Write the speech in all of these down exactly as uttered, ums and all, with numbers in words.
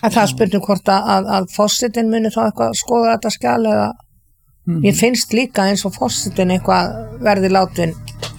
að það spurning hvort að, að, að forsetinn muni þá eitthvað skoða þetta skjal eða mm. mér finnst líka eins og forsetinn eitthvað verði látin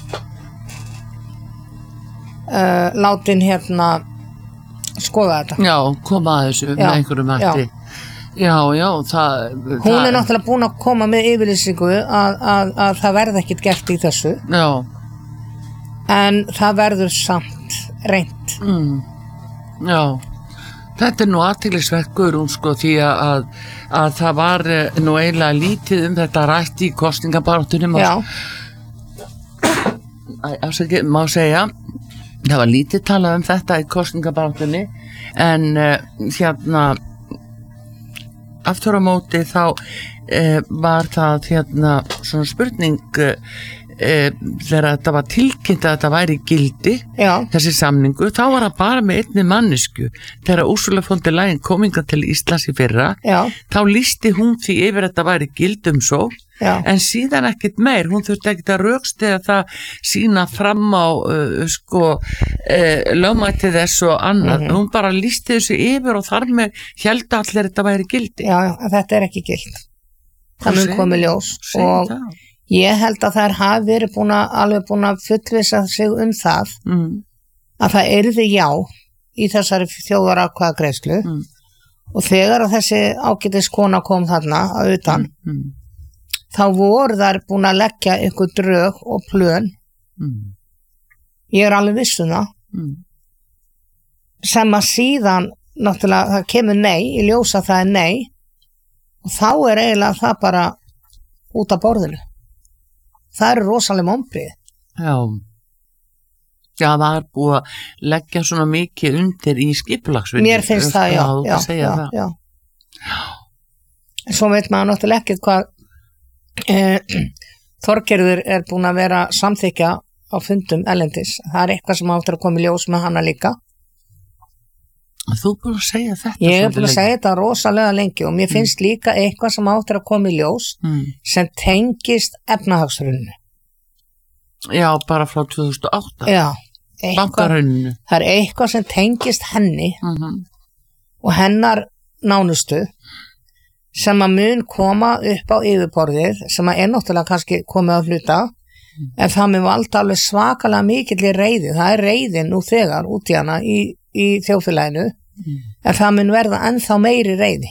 uh, látin hérna skoða þetta. Já, koma að þessu já, með einhverjum mætti. Já, já, það... Hún það, er náttúrulega búin að koma með yfirlýsingu að, að, að það verði ekkert gert í þessu. Já. En það verður samt reynt. Mm. Já. Þetta er nú athyglisverkur hún sko því að, að það var nú eiginlega lítið um þetta rætt í kosningabaráttunni. Já. Afsaki, má segja, það var lítið talað um þetta í kosningabaráttunni en uh, hérna aftur á móti þá uh, var það hérna svona spurning uh, uh, þegar þetta var tilkynnt að þetta væri í gildi Já. Þessi samningu, þá var það bara með einni mannesku. Þegar Ursula von der Leyen kom hingað til Íslands í fyrra Já. Þá lýsti hún því yfir að þetta væri gildumsókn Já. En síðan ekkert meir, hún þurfti ekkert að rökstyðja það sína fram á uh, sko uh, lögmæti þess og annað, mm-hmm. hún bara lýsti þessu yfir og þar með héldi allir þetta væri gildi. Já, þetta er ekki gild. Það mun komið ljós og það. Ég held að þær hafi verið búin að alveg búin að fullvissa sig um það mm. að það yrði já í þessari þjóðaratkvæðagreiðslu mm. og þegar að þessi ágætis kona kom þarna að utan mm. Mm. þá voru þær búin að leggja ykkur drög og plön mm. ég er alveg viss um það mm. sem að síðan náttúrulega það kemur nei í ljósa það er nei og þá er eiginlega það bara út af borðinu það eru rosalega mombrið Já Já, það er búið að leggja svona mikið undir í skipulagsvinnu. Mér finnst það, já, já, já, það. já. Svo veit maður náttúrulega ekkert hvað eh, Þorgerður er búin að vera samþykja á fundum erlendis. Það er eitthvað sem áttur að koma í ljós með hana líka. Þú er búin að segja þetta. Ég er búin að segja þetta rosalega lengi og mér finnst mm. líka eitthvað sem áttur að koma í ljós mm. sem tengist efnahagshruninu. Já, bara frá tvö þúsund og átta. Já. Bankarhruninu. Það er eitthvað sem tengist henni mm-hmm. og hennar nánustu sem að mun koma upp á yfirborðið sem að er náttúrulega kannski komið á hluta mm. en það mun valda alveg svakalega mikill reiði. Það er reiðin nú þegar út í hana í, í þjóðfélaginu mm. en það mun verða ennþá meiri reiði.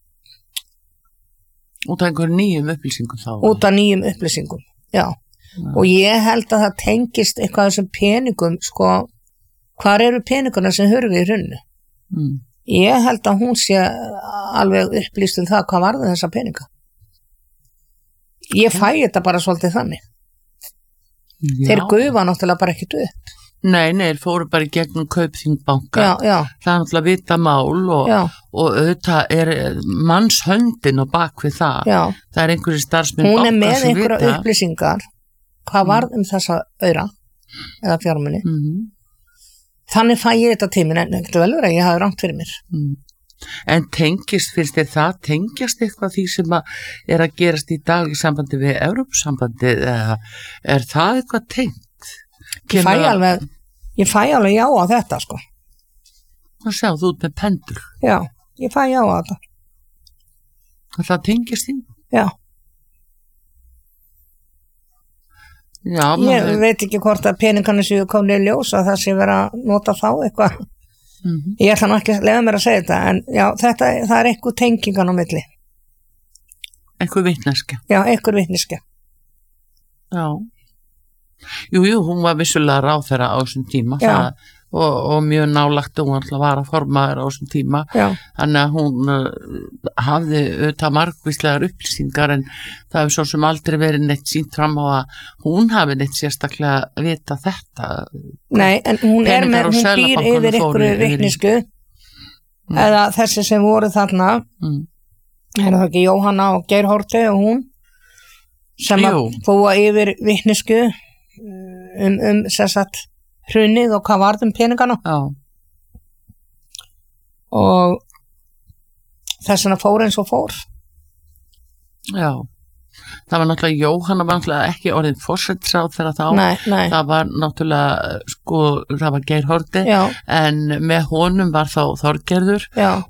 Út af einhverjum nýjum upplýsingum þá? Út af nýjum upplýsingum, já. Ja. Og ég held að það tengist eitthvað þessum peningum, sko, hvar eru peninguna sem hurfi í hrunnu? Mm. Ég held að hún sé alveg upplýst um það hvað varði þessa peninga. Ég fæ þetta bara svolítið þannig. Já. Þeir gufa náttúrulega bara ekkert upp. Nei, nei, þeir fóru bara í gegnum Kaupþing-banka. Já, já. Það er náttúrulega vita mál og, og auðvitað er mannshöndin og bak við það. Já. Það er einhverjir starfsmenn banka sem vita. Hún er með einhverja upplýsingar. Hvað varð um þessa aura eða fjármuni mm-hmm. þannig fæ ég þetta tímin en ekkert vel verið að ég hafi rangt fyrir mér mm. En tengist, finnst þér það tengjast eitthvað því sem að er að gerast í dag í sambandi við Evrópusambandi eða er það eitthvað tengt? Ég fæ alveg ég fæ alveg já á þetta sko Það sjá þú út með pendul Já, ég fæ já á þetta Það tengist því? Já Já, ég maður... veit ekki hvort að peningarnir séu komið í ljós að það sé vera að nota þá eitthvað mm-hmm. ég ætla nú ekki að leiða mér að segja þetta en já, þetta, það er eitthvað tengingan á milli eitthvað vitneska já, eitthvað vitneska já jú, jú, hún var vissulega ráðherra á þessum tíma það, og, og mjög nálagt og hún alltaf var að formaður á þessum tíma já. Þannig að hún uh, hafði auðvitað margvíslegar upplýsingar en það hefur svo sem aldrei verið neitt sínt fram á að hún hafi neitt sérstaklega vita þetta Nei, en hún er með, hún býr yfir ykkur vitnisku mm. eða þessi sem voru þarna mm. er það ekki Jóhanna og Geir Haarde og hún sem Jú. Að búa yfir vitnisku um, um sérsagt hrunið og hvað varð um peningana Já. Og þess vegna fór eins og fór Já það var náttúrulega Jóhanna var náttúrulega ekki orðin forsætisráðherra þá nei, nei. Það var náttúrulega sko það var Geir Haarde Já. En með honum var þá Þorgerður Já.